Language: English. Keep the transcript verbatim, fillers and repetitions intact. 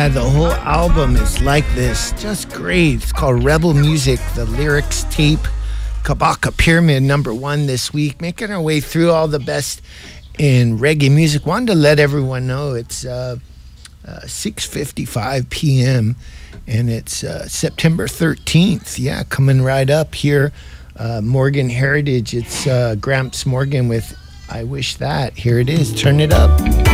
Yeah, the whole album is like this. Just great. It's called Rebel Music, the lyrics tape. Kabaka Pyramid, number one this week. Making our way through all the best in reggae music. Wanted to let everyone know it's uh, uh, six fifty-five p.m. and it's uh, September thirteenth. Yeah, coming right up here. Uh, Morgan Heritage. It's uh, Gramps Morgan with I Wish That. Here it is. Turn it up.